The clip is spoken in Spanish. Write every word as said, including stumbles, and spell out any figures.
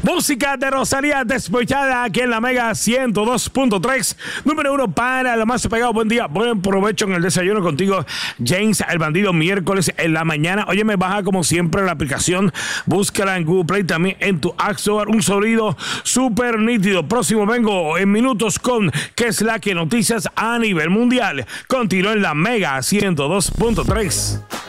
Música de Rosalía despechada aquí en la Mega ciento dos punto tres. Número uno para lo más pegado. Buen día, buen provecho en el desayuno contigo, James el Bandido. Miércoles en la mañana. Oye, me baja como siempre la aplicación. Búscala en Google Play, también en tu App Store. Un sonido súper nítido. Próximo vengo en minutos con ¿Qué es la que noticias a nivel mundial? Continúa en la Mega ciento dos punto tres.